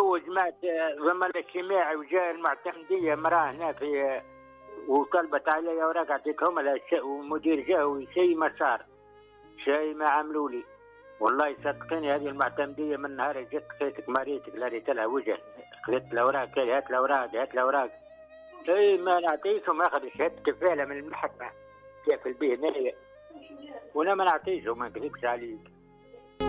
جماعة ضمن الاجتماعي وجاء المعتمدية مراه هنا في وطلبت علي اوراق اعطيتهم لها ومدير جاء وشيء ما صار، شيء ما عملوا لي. والله صدقيني هذه المعتمدية من نهار جت خذيتك مريتك لا ريت لها وجه، خذت الاوراق هات الاوراق هات الاوراق. اي ما نعطيتهم اخذ شهادة كفالة من المحكمة كيف البيه ناية، وانا ما نعطيتهم ما نكذبش عليك.